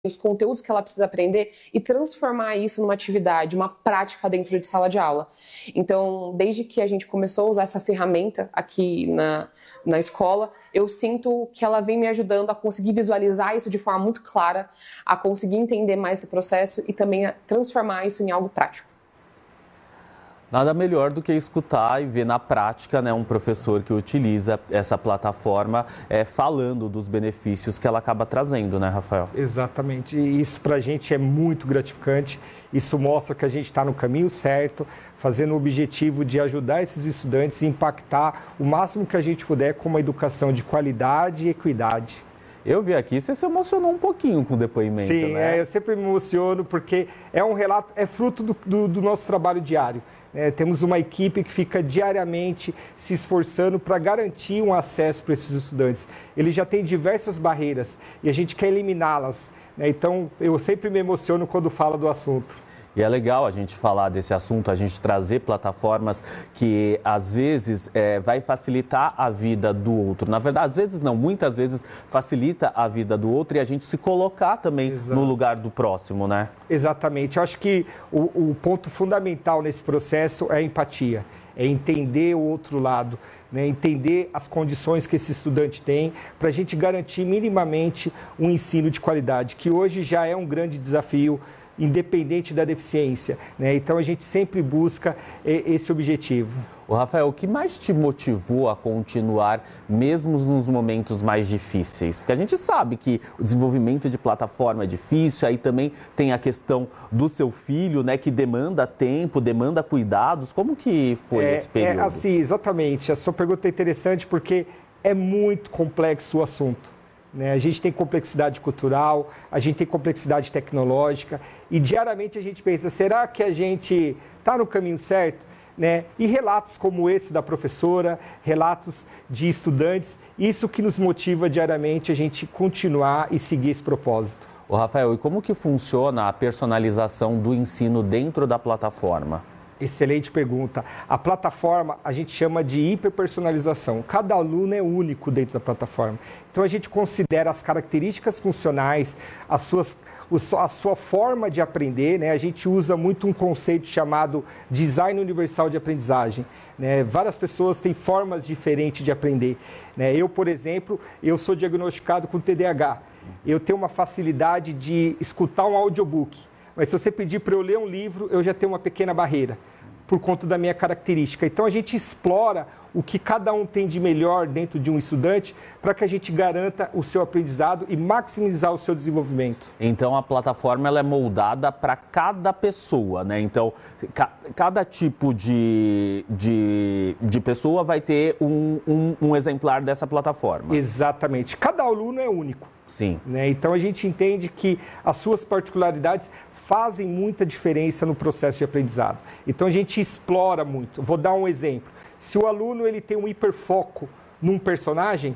os conteúdos que ela precisa aprender e transformar isso numa atividade, uma prática dentro de sala de aula. Então, desde que a gente começou a usar essa ferramenta aqui na escola, eu sinto que ela vem me ajudando a conseguir visualizar isso de forma muito clara, a conseguir entender mais esse processo e também a transformar isso em algo prático. Nada melhor do que escutar e ver na prática, né, um professor que utiliza essa plataforma falando dos benefícios que ela acaba trazendo, né, Rafael? Exatamente. E isso para a gente é muito gratificante. Isso mostra que a gente está no caminho certo, fazendo o objetivo de ajudar esses estudantes e impactar o máximo que a gente puder com uma educação de qualidade e equidade. Eu vi aqui, você se emocionou um pouquinho com o depoimento, Sim, né? eu sempre me emociono porque é um relato, é fruto do nosso trabalho diário. Temos uma equipe que fica diariamente se esforçando para garantir um acesso para esses estudantes. Eles já têm diversas barreiras e a gente quer eliminá-las. Então, eu sempre me emociono quando falo do assunto. E é legal a gente falar desse assunto, a gente trazer plataformas que às vezes vai facilitar a vida do outro. Na verdade, às vezes não, muitas vezes facilita a vida do outro e a gente se colocar também no lugar do próximo, né? Exatamente. Eu acho que o ponto fundamental nesse processo é a empatia, é entender o outro lado, né? Entender as condições que esse estudante tem para a gente garantir minimamente um ensino de qualidade, que hoje já é um grande desafio, independente da deficiência, né? Então a gente sempre busca esse objetivo. Ô Rafael, o que mais te motivou a continuar, mesmo nos momentos mais difíceis? Porque a gente sabe que o desenvolvimento de plataforma é difícil, aí também tem a questão do seu filho, né, que demanda tempo, demanda cuidados. Como que foi esse período? Assim, exatamente. A sua pergunta é interessante porque é muito complexo o assunto. A gente tem complexidade cultural, a gente tem complexidade tecnológica e diariamente a gente pensa, será que a gente está no caminho certo? E relatos como esse da professora, relatos de estudantes, isso que nos motiva diariamente a gente continuar e seguir esse propósito. Ô Rafael, e como que funciona a personalização do ensino dentro da plataforma? Excelente pergunta. A plataforma a gente chama de hiperpersonalização. Cada aluno é único dentro da plataforma. Então a gente considera as características funcionais, a sua forma de aprender, né? A gente usa muito um conceito chamado design universal de aprendizagem, né? Várias pessoas têm formas diferentes de aprender, né? Eu, por exemplo, eu sou diagnosticado com TDAH. Eu tenho uma facilidade de escutar um audiobook. Mas se você pedir para eu ler um livro, eu já tenho uma pequena barreira, por conta da minha característica. Então a gente explora o que cada um tem de melhor dentro de um estudante para que a gente garanta o seu aprendizado e maximizar o seu desenvolvimento. Então a plataforma ela é moldada para cada pessoa, né? Então cada tipo de pessoa vai ter um exemplar dessa plataforma. Exatamente. Cada aluno é único. Sim. Então a gente entende que as suas particularidades fazem muita diferença no processo de aprendizado. Então a gente explora muito. Vou dar um exemplo. Se o aluno ele tem um hiperfoco num personagem,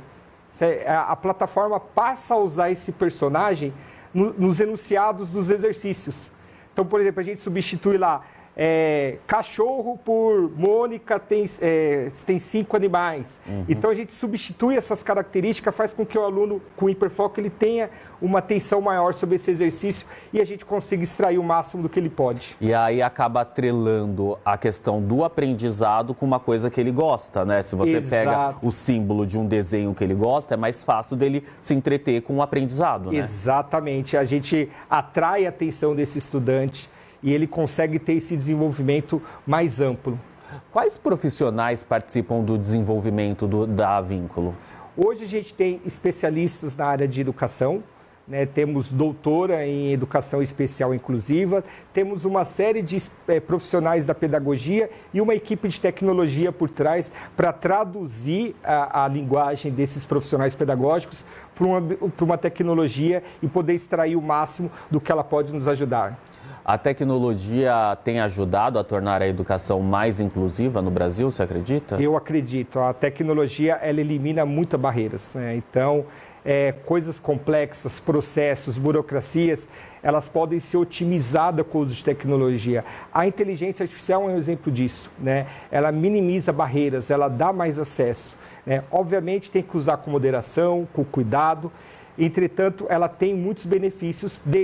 a plataforma passa a usar esse personagem nos enunciados dos exercícios. Então, por exemplo, a gente substitui lá cachorro por Mônica tem 5 animais. Uhum. Então a gente substitui essas características, faz com que o aluno com hiperfoco ele tenha uma atenção maior sobre esse exercício e a gente consiga extrair o máximo do que ele pode. E aí acaba atrelando a questão do aprendizado com uma coisa que ele gosta, né? Se você pega o símbolo de um desenho que ele gosta, é mais fácil dele se entreter com o aprendizado, né? Exatamente. A gente atrai a atenção desse estudante e ele consegue ter esse desenvolvimento mais amplo. Quais profissionais participam do desenvolvimento da Vínculo? Hoje a gente tem especialistas na área de educação, né? Temos doutora em educação especial inclusiva, temos uma série de profissionais da pedagogia e uma equipe de tecnologia por trás para traduzir a linguagem desses profissionais pedagógicos para uma tecnologia e poder extrair o máximo do que ela pode nos ajudar. A tecnologia tem ajudado a tornar a educação mais inclusiva no Brasil, você acredita? Eu acredito. A tecnologia, ela elimina muitas barreiras, né? Então, coisas complexas, processos, burocracias, elas podem ser otimizadas com o uso de tecnologia. A inteligência artificial é um exemplo disso, né? Ela minimiza barreiras, ela dá mais acesso, né? Obviamente, tem que usar com moderação, com cuidado, Entretanto, ela tem muitos benefícios